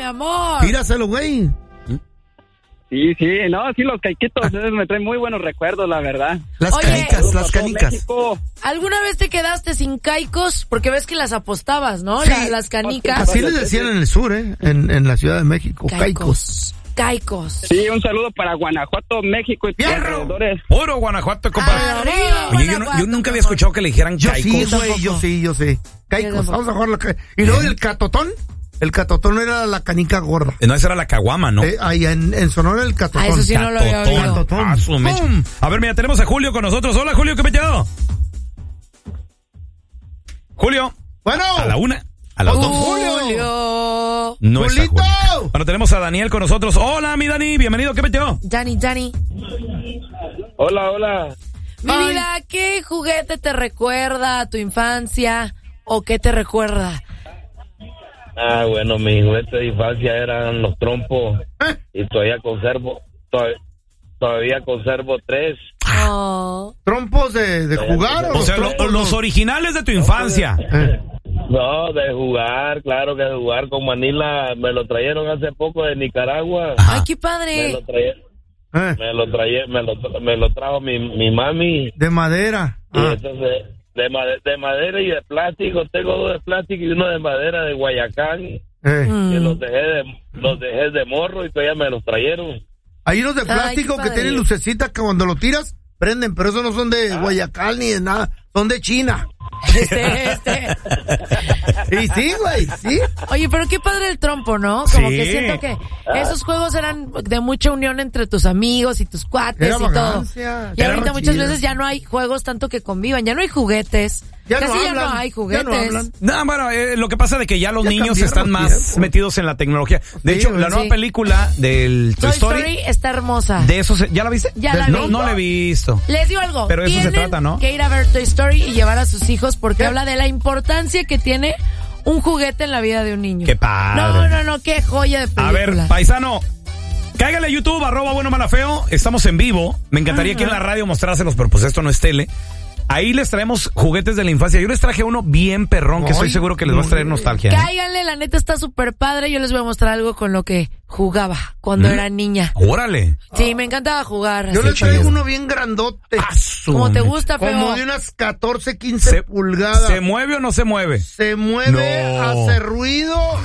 amor. Tíraselo, güey. Sí, no, sí, los caiquitos me traen muy buenos recuerdos, la verdad. Las canicas. México. ¿Alguna vez te quedaste sin caicos? Porque ves que las apostabas, ¿no? Sí. Las canicas. Así les decían en el sur, en la Ciudad de México, caicos. Sí, un saludo para Guanajuato, México y tus alrededores. Puro Guanajuato, compadre. Arriba, Oye, Guanajuato, yo nunca había escuchado que le dijeran Yo caicos. sí, güey, yo sí. Caicos, vamos a jugar la Y luego el catotón. El catotón era la canica gorda. No, esa era la caguama, ¿no? Ahí en Sonora el catotón. Eso sí no lo había oído. Catotón. Ah, su mecha. A ver, mira, tenemos a Julio con nosotros. Hola, Julio, ¿qué metido? Julio. Bueno. A la una. A las dos. Julio. No está Julito. Julio. Bueno, tenemos a Daniel con nosotros. Hola, mi Dani, bienvenido, ¿qué metió? Dani. Hola. Mi vida, ¿qué juguete te recuerda a tu infancia? ¿O qué te recuerda? Bueno, mi juguete de infancia eran los trompos y todavía conservo 3. ¿Trompos de jugar O sea, los originales de tu infancia. No, de jugar, claro que de jugar con Manila. Me lo trajeron hace poco de Nicaragua. Ay, qué padre. Me lo trajo mi mami. De madera. Y entonces, de madera y de plástico. Tengo 2 de plástico y uno de madera de Guayacán. Que los dejé de morro y todavía me los trajeron. Hay unos de plástico que tienen lucecita que cuando lo tiras prenden, pero esos no son de Guayacán ni de nada, son de China. Y sí, güey, sí. Oye, pero qué padre el trompo, ¿no? Como que siento que esos juegos eran de mucha unión entre tus amigos y tus cuates y todo. Y ahorita muchas veces ya no hay juegos tanto que convivan, ya no hay juguetes. Casi ya no hay juguetes. No, bueno, lo que pasa de que ya los niños están más tiempos. metidos en la tecnología. De hecho, la nueva película del Toy Story está hermosa. De eso ¿ya la viste? Ya la vi. No la he visto. Les digo algo. Pero eso se trata, ¿no? Que ir a ver Toy Story y llevar a sus hijos porque habla de la importancia que tiene un juguete en la vida de un niño. ¡Qué padre! No, qué joya de película. A ver, paisano, cáigale a YouTube, @buenomalafeo. Estamos en vivo. Me encantaría que en la radio mostrárselos, pero pues esto no es tele. Ahí les traemos juguetes de la infancia. Yo les traje uno bien perrón que estoy seguro que les va a traer nostalgia. Cáiganle, la neta está súper padre. Yo les voy a mostrar algo con lo que jugaba cuando era niña. ¡Órale! Sí, me encantaba jugar. Yo les traigo uno bien grandote. Como te gusta, feo. Como de unas 14, 15 pulgadas. ¿Se mueve o no se mueve? Se mueve, hace ruido.